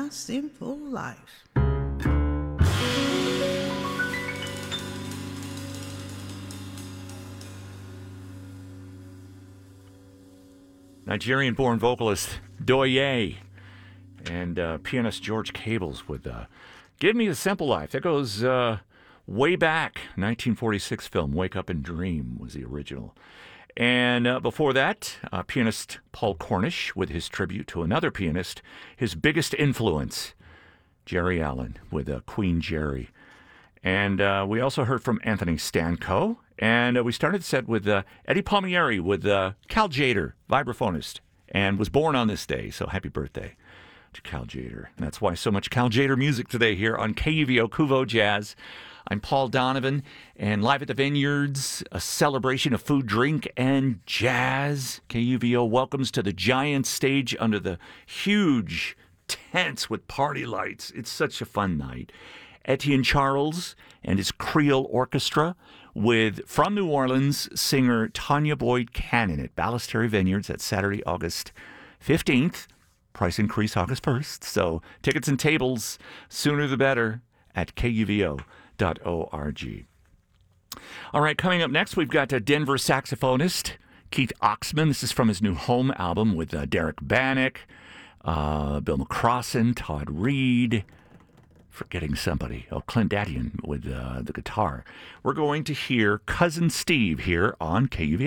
my simple life. Nigerian-born vocalist Doye and pianist George Cables with Give Me a Simple Life. That goes way back. 1946 film, Wake Up and Dream was the original. And before that, pianist Paul Cornish with his tribute to another pianist, his biggest influence, Jerry Allen with Queen Jerry. And we also heard from Anthony Stanko. And we started the set with Eddie Palmieri with Cal Tjader, vibraphonist, and was born on this day. So happy birthday to Cal Tjader. And that's why so much Cal Tjader music today here on KUVO Kuvo Jazz. I'm Paul Donovan, and live at the Vineyards, a celebration of food, drink, and jazz. KUVO welcomes to the giant stage under the huge tents with party lights. It's such a fun night. Etienne Charles and his Creole Orchestra with, from New Orleans, singer Tanya Boyd Cannon at Ballastary Vineyards. That's Saturday, August 15th. Price increase August 1st. So tickets and tables, sooner the better, at kuvo.org. All right, coming up next, we've got a Denver saxophonist, Keith Oxman. This is from his new Home album with Derek Bannock, Bill McCrossan, Todd Reed, forgetting somebody. Oh, Clint Dadian with the guitar. We're going to hear Cousin Steve here on KUVO.